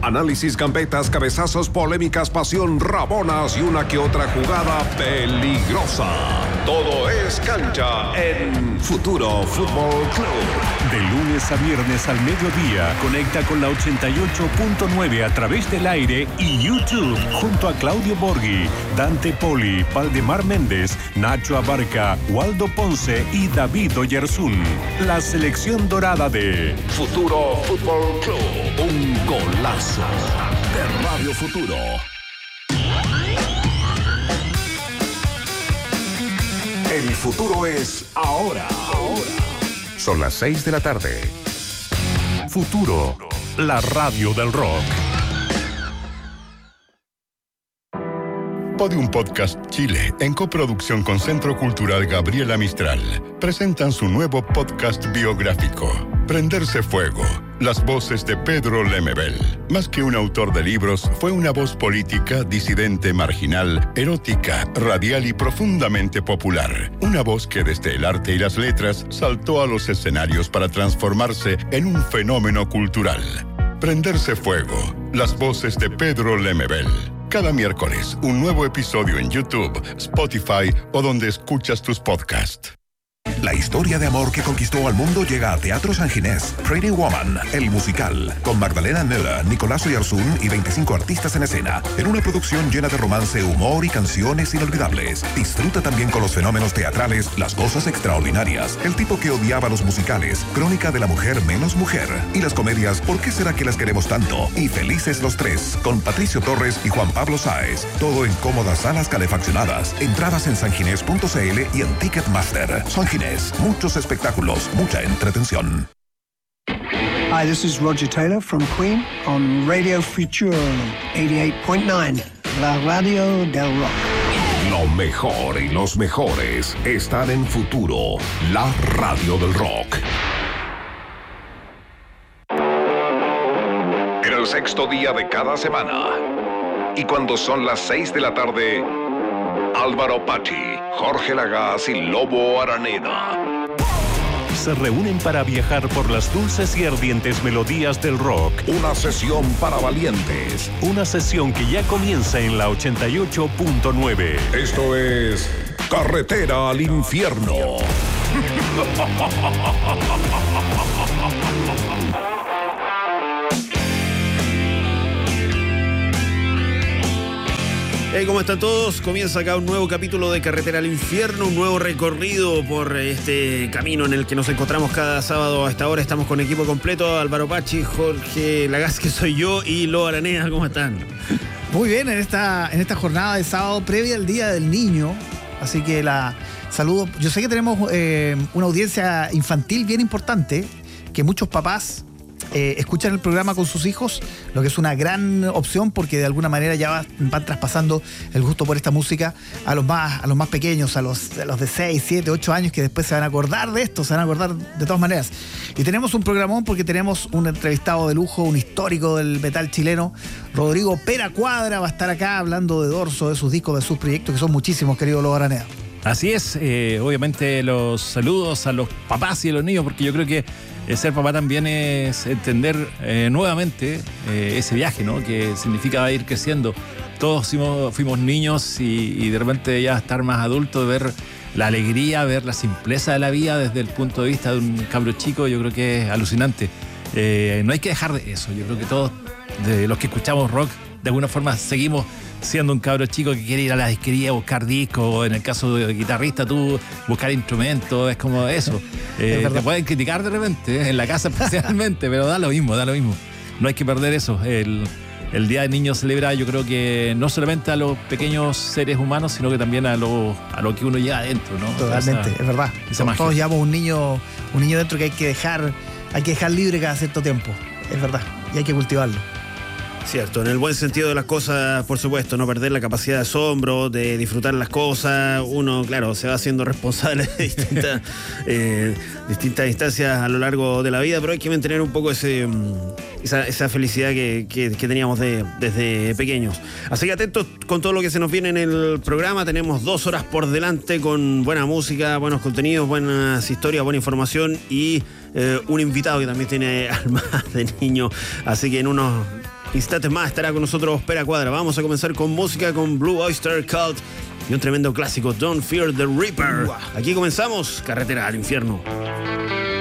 Análisis, gambetas, cabezazos, polémicas, pasión, rabonas y una que otra jugada peligrosa. Todo es cancha en Futuro Fútbol Club. De lunes a viernes al mediodía, conecta con la 88.9 a través del aire y YouTube, junto a Claudio Borghi, Dante Poli, Valdemar Méndez, Nacho Abarca, Waldo Ponce y David Oyarzún. La selección dorada de Futuro Fútbol Club. Un golazo de Radio Futuro. El futuro es ahora. Son las 6 de la tarde. Futuro, la radio del rock. Podium Podcast Chile, en coproducción con Centro Cultural Gabriela Mistral, presentan su nuevo podcast biográfico, Prenderse Fuego, las voces de Pedro Lemebel. Más que un autor de libros, fue una voz política, disidente, marginal, erótica, radial y profundamente popular. Una voz que desde el arte y las letras saltó a los escenarios para transformarse en un fenómeno cultural. Prenderse Fuego, las voces de Pedro Lemebel. Cada miércoles, un nuevo episodio en YouTube, Spotify o donde escuchas tus podcasts. La historia de amor que conquistó al mundo llega a Teatro San Ginés. Pretty Woman, el musical, con Magdalena Müller, Nicolás Oyarzún y 25 artistas en escena, en una producción llena de romance, humor y canciones inolvidables. Disfruta también con los fenómenos teatrales, las cosas extraordinarias, el tipo que odiaba los musicales, Crónica de la mujer menos mujer, y las comedias ¿Por qué será que las queremos tanto? Y Felices los tres, con Patricio Torres y Juan Pablo Sáez. Todo en cómodas salas calefaccionadas. Entradas en sanginés.cl y en Ticketmaster. San Ginés, muchos espectáculos, mucha entretención. Hi, this is Roger Taylor from Queen on Radio Futuro 88.9, la radio del rock. Lo mejor y los mejores están en Futuro, la radio del rock. En el sexto día de cada semana, y cuando son las 6 de la tarde, Álvaro Pachi, Jorge Lagaz y Lobo Araneda se reúnen para viajar por las dulces y ardientes melodías del rock. Una sesión para valientes. Una sesión que ya comienza en la 88.9. Esto es Carretera al Infierno. Hey, ¿cómo están todos? Comienza acá un nuevo capítulo de Carretera al Infierno, un nuevo recorrido por este camino en el que nos encontramos cada sábado a esta hora. Estamos con equipo completo, Álvaro Pachi, Jorge Lagaz, que soy yo, y Lobo Araneda. ¿Cómo están? Muy bien, en esta jornada de sábado previa al Día del Niño, así que saludo. Yo sé que tenemos una audiencia infantil bien importante, que muchos papás escuchan el programa con sus hijos, lo que es una gran opción porque de alguna manera ya van traspasando el gusto por esta música a los más pequeños, a los de 6, 7, 8 años, que después se van a acordar de esto, se van a acordar de todas maneras. Y tenemos un programón porque tenemos un entrevistado de lujo, un histórico del metal chileno, Rodrigo Pera Cuadra, va a estar acá hablando de Dorso, de sus discos, de sus proyectos, que son muchísimos, querido Lobo Araneda. Así es, obviamente los saludos a los papás y a los niños, porque yo creo que ser papá también es entender nuevamente ese viaje, ¿no? Que significa ir creciendo. Todos fuimos niños y de repente ya estar más adultos, ver la alegría, ver la simpleza de la vida desde el punto de vista de un cabro chico, yo creo que es alucinante. No hay que dejar de eso. Yo creo que todos de los que escuchamos rock, de alguna forma seguimos siendo un cabro chico que quiere ir a la disquería a buscar discos, o en el caso de guitarrista tú buscar instrumentos, es como eso. Te pueden criticar de repente, en la casa especialmente, pero da lo mismo. No hay que perder eso. El Día del Niño celebra, yo creo que no solamente a los pequeños seres humanos, sino que también a lo que uno lleva adentro, ¿no? Totalmente, es verdad. Todos llevamos un niño dentro que hay que dejar libre cada cierto tiempo, es verdad, y hay que cultivarlo. Cierto, en el buen sentido de las cosas, por supuesto, no perder la capacidad de asombro, de disfrutar las cosas. Uno, claro, se va haciendo responsable de distintas instancias a lo largo de la vida, pero hay que mantener un poco esa felicidad que teníamos desde pequeños. Así que atentos con todo lo que se nos viene en el programa. Tenemos 2 horas por delante con buena música, buenos contenidos, buenas historias, buena información y un invitado que también tiene alma de niño. Así que en unos instantes más estará con nosotros Pera Cuadra. Vamos a comenzar con música con Blue Oyster Cult y un tremendo clásico, Don't Fear the Reaper. Aquí comenzamos, Carretera al Infierno.